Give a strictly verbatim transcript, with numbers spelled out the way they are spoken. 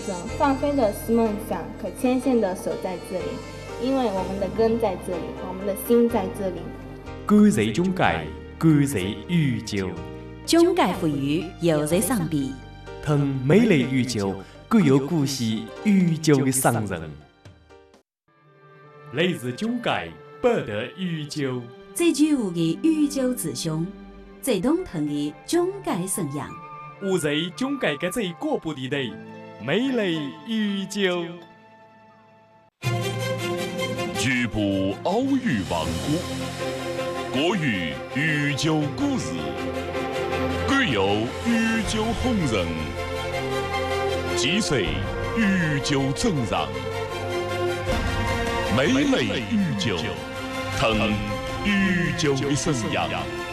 着放飞的是梦想，可牵线的手在这里，因为我们的根在这里，我们的心在这里。 感谢中介，感谢宇宙。 中介赋予又在上边， 同美丽宇宙，具有故事宇宙的商人。来自中介，不得宇宙。 最具有的宇宙之胸，最动听的中介声音。 我在中介嘅最广播地带，美丽宇宙。 局部奥语王国，国语宇宙故事，具有宇宙红人，击碎宇宙真人，美丽宇宙，腾宇宙的声音。